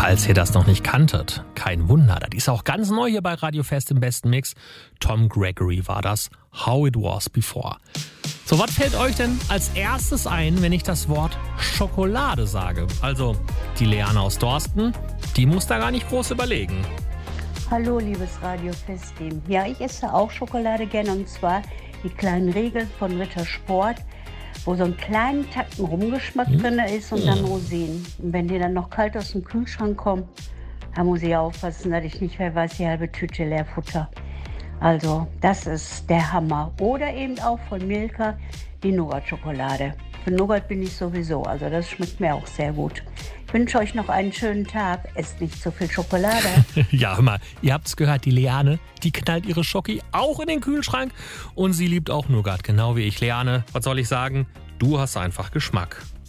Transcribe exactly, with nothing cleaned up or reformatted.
Falls ihr das noch nicht kanntet, kein Wunder, das ist auch ganz neu hier bei Radio Fest im besten Mix. Tom Gregory war das, How It Was Before. So, was fällt euch denn als erstes ein, wenn ich das Wort Schokolade sage? Also, die Leanne aus Dorsten, die muss da gar nicht groß überlegen. Hallo, liebes Radio Fest-Team. Ja, ich esse auch Schokolade gerne, und zwar die kleinen Riegel von Ritter Sport, wo so ein kleinen Tacken Rumgeschmack hm. drin ist und dann Rosinen. Und wenn die dann noch kalt aus dem Kühlschrank kommen, da muss ich aufpassen, dass ich nicht mehr weiß, die halbe Tüte leer futter. Also, das ist der Hammer. Oder eben auch von Milka die Nougat-Schokolade. Für Nougat bin ich sowieso, also das schmeckt mir auch sehr gut. Ich wünsche euch noch einen schönen Tag. Esst nicht so viel Schokolade. Ja, hör mal, ihr habt's gehört, die Leanne, die knallt ihre Schoki auch in den Kühlschrank und sie liebt auch Nougat, genau wie ich. Leanne, was soll ich sagen? Du hast einfach Geschmack.